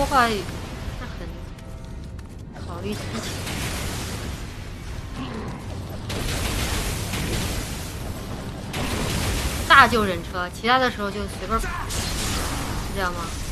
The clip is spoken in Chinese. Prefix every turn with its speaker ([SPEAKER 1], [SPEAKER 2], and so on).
[SPEAKER 1] 说话他很考虑事情。大就忍车，其他的时候就随便跑，是这样吗？